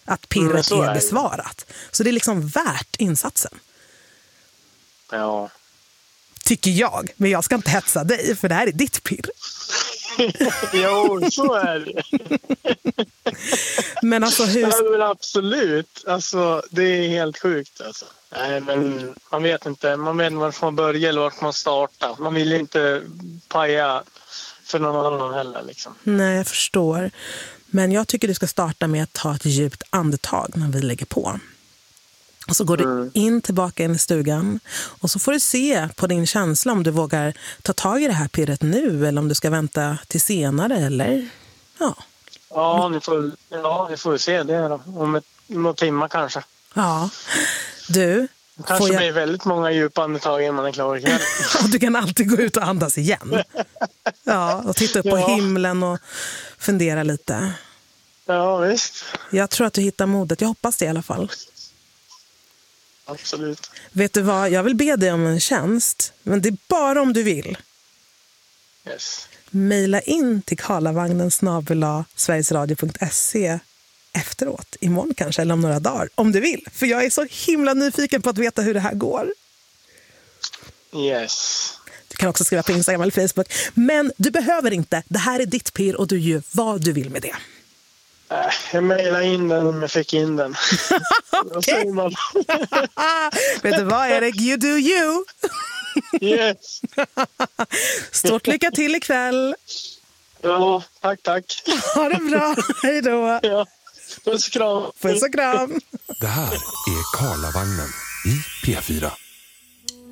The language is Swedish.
att pirret är besvarat. Så det är liksom värt insatsen. Ja. Tycker jag. Men jag ska inte hetsa dig, för det här är ditt pirr. Jo, så är det. Men alltså hur... Ja, men absolut. Alltså, det är helt sjukt. Alltså. Nej, men man vet inte var man börjar eller var man startar. Man vill inte paja för någon annan heller. Liksom. Nej, jag förstår. Men jag tycker du ska starta med att ta ett djupt andetag när vi lägger på. Och så går du tillbaka in i stugan. Och så får du se på din känsla om du vågar ta tag i det här pirret nu. Eller om du ska vänta till senare. Eller Ja, ni får se det då. Om några timmar kanske. Ja. Du... Kanske blir väldigt många djupa andetag innan man är klar ikväll. Du kan alltid gå ut och andas igen. Ja, och titta upp på himlen och fundera lite. Ja, visst. Jag tror att du hittar modet. Jag hoppas det i alla fall. Absolut. Vet du vad? Jag vill be dig om en tjänst. Men det är bara om du vill. Yes. Maila in till karlavagnen@sverigesradio.se efteråt. Imorgon kanske, eller om några dagar. Om du vill. För jag är så himla nyfiken på att veta hur det här går. Yes. Du kan också skriva på Instagram eller Facebook. Men du behöver inte. Det här är ditt pirr och du gör vad du vill med det. Jag mejlade in den om jag fick in den. Okay. Vet du vad, Erik? You do you. Yes. Stort lycka till ikväll. Ja, tack. Ha det bra. Hej då. Ja. Puss och kram. Puss och kram. Det här är Karlavagnen i P4.